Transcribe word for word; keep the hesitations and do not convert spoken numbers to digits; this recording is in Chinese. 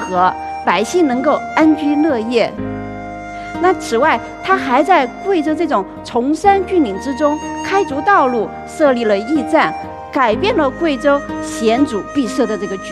和，百姓能够安居乐业。那此外，他还在贵州这种崇山峻岭之中开足道路，设立了驿站，改变了贵州险阻闭塞的这个局